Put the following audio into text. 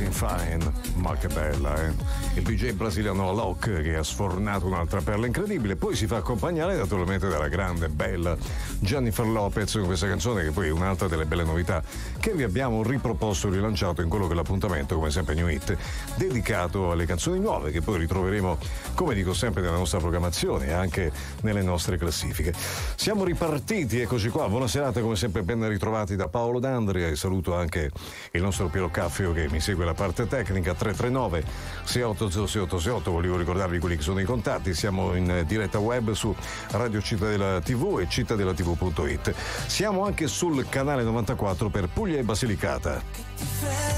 Feeling Fine, ma che bella, eh? Il DJ brasiliano Alok che ha sfornato un'altra perla incredibile, poi si fa accompagnare naturalmente dalla grande, bella Jennifer Lopez con questa canzone che poi è un'altra delle belle novità che vi abbiamo riproposto e rilanciato in quello che è l'appuntamento, come sempre New Hit, dedicato alle canzoni nuove che poi ritroveremo, come dico sempre, nella nostra programmazione e anche nelle nostre classifiche. Siamo ripartiti, eccoci qua, buona serata come sempre, ben ritrovati da Paolo D'Andria e saluto anche il nostro Piero Caffio che mi segue la parte tecnica. 339 680688, volevo ricordarvi quelli che sono i contatti. Siamo in diretta web su Radio Cittadella TV e cittadellatv.it. Siamo anche sul canale 94 per Puglia e Basilicata.